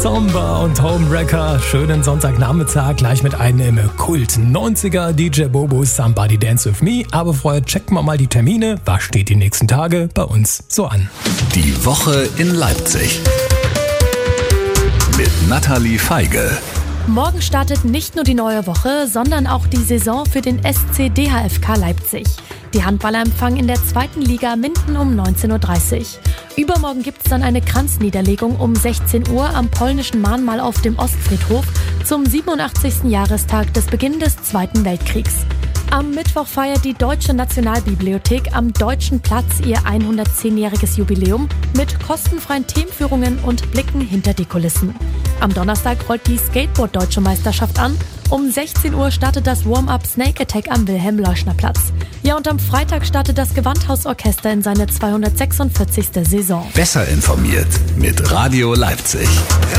Samba und Homewrecker. Schönen Sonntagnachmittag, gleich mit einem im Kult 90er DJ Bobo Somebody Dance With Me. Aber vorher checken wir mal die Termine. Was steht die nächsten Tage bei uns so an? Die Woche in Leipzig mit Nathalie Feige. Morgen startet nicht nur die neue Woche, sondern auch die Saison für den SC DHFK Leipzig. Die Handballer empfangen in der 2. Liga Minden um 19.30 Uhr. Übermorgen gibt es dann eine Kranzniederlegung um 16 Uhr am polnischen Mahnmal auf dem Ostfriedhof zum 87. Jahrestag des Beginns des Zweiten Weltkriegs. Am Mittwoch feiert die Deutsche Nationalbibliothek am Deutschen Platz ihr 110-jähriges Jubiläum mit kostenfreien Themenführungen und Blicken hinter die Kulissen. Am Donnerstag rollt die Skateboard-Deutsche Meisterschaft an. Um 16 Uhr startet das Warm-Up Snake Attack am Wilhelm-Leuschner-Platz. Ja, und am Freitag startet das Gewandhausorchester in seine 246. Saison. Besser informiert mit Radio Leipzig.